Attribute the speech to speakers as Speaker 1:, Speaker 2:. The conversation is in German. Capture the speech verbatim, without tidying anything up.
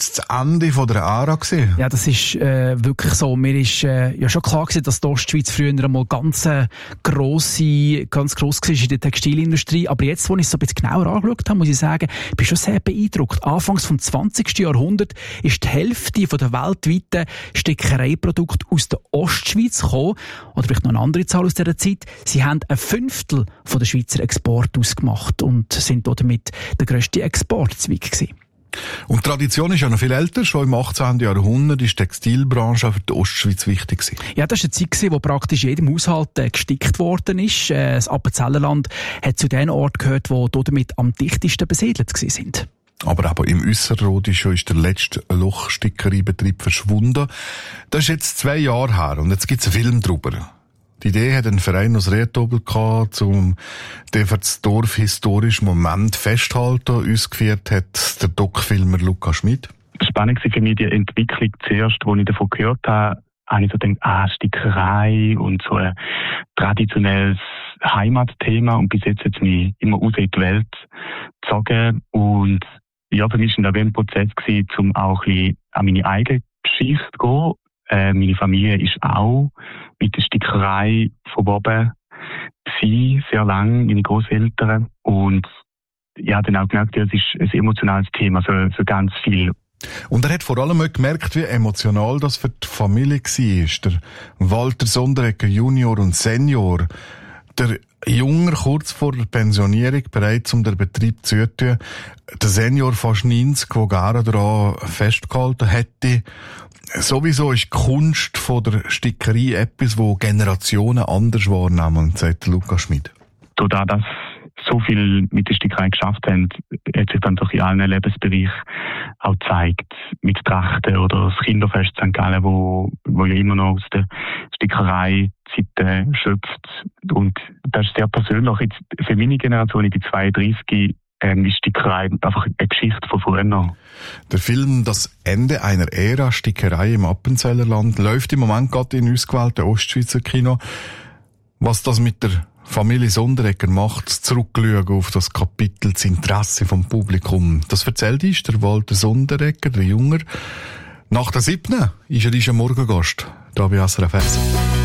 Speaker 1: jetzt das Ende von der Ära gewesen?
Speaker 2: Ja, das ist äh, wirklich so. Mir ist äh, ja schon klar gewesen, dass die Ostschweiz früher einmal ganz äh, grosse, ganz gross war in der Textilindustrie. Aber jetzt, als ich es so ein bisschen genauer angeschaut habe, muss ich sagen, ich bin schon sehr beeindruckt. Anfangs vom zwanzigsten Jahrhundert ist die Hälfte von der weltweiten Stickereiprodukte aus der Ostschweiz gekommen. Oder vielleicht noch eine andere Zahl aus dieser Zeit. Sie haben ein Fünftel von der Schweizer Export ausgemacht und sind damit der grösste Exportzweig gewesen.
Speaker 1: Und die Tradition ist ja noch viel älter. Schon im achtzehnten Jahrhundert ist die Textilbranche auch für die Ostschweiz wichtig gewesen.
Speaker 2: Ja, das war eine Zeit, wo praktisch jedem Haushalt äh, gestickt worden ist. Äh, das Appenzellerland hat zu den Orten gehört, die damit am dichtesten besiedelt gewesen sind.
Speaker 1: Aber eben im Üsserrhodischen ist der letzte Lochstickereibetrieb verschwunden. Das ist jetzt zwei Jahre her und jetzt gibt es einen Film darüber. Die Idee hat ein Verein aus Rehentobel gehabt, um den für das Dorf historischen Moment festzuhalten. Uns geführt hat der Doc-Filmer Lukas Schmid.
Speaker 3: Spannend war für mich die Entwicklung zuerst, als ich davon gehört habe, habe ich so gedacht, ah, Stickerei und so ein traditionelles Heimatthema. Und bis jetzt hat es mich immer raus in die Welt gezogen. Und ja, für mich war das ein Prozess gewesen, um auch ein bisschen an meine eigene Geschichte zu gehen. Äh, meine Familie ist auch mit der Stickerei verwoben gewesen, sehr lang, meine Großeltern. Und ja, dann auch gemerkt, es ist ein emotionales Thema für, für ganz viel.
Speaker 1: Und er hat vor allem auch gemerkt, wie emotional das für die Familie war. Der Walter Sonderegger Junior und Senior, der Junger kurz vor der Pensionierung bereit, um den Betrieb zu tun. Der Senior fast neunzig, der gerne daran festgehalten hätte. Sowieso ist die Kunst von der Stickerei etwas, wo Generationen anders wahrnehmen, sagt Lukas Schmid.
Speaker 3: Dadurch, dass so viel mit der Stickerei geschafft haben, hat sich dann doch in allen Lebensbereichen auch gezeigt. Mit Trachten oder das Kinderfest Sankt Gallen, wo, wo ja immer noch aus der Stickerei-Seite schöpft. Und das ist sehr persönlich. Jetzt für meine Generation, ich bin zweiunddreißig, ähm, ist Stickerei einfach eine Geschichte von früher.
Speaker 1: Der Film «Das Ende einer Ära, Stickerei im Appenzellerland» läuft im Moment gerade in ausgewählten Ostschweizer Kino. Was das mit der Familie Sonderegger macht, zurückschauen auf das Kapitel, das Interesse vom Publikum. Das erzählt uns der Walter Sonderegger, der Junger. Nach der siebten ist er ein Morgengast, da bei S R F eins.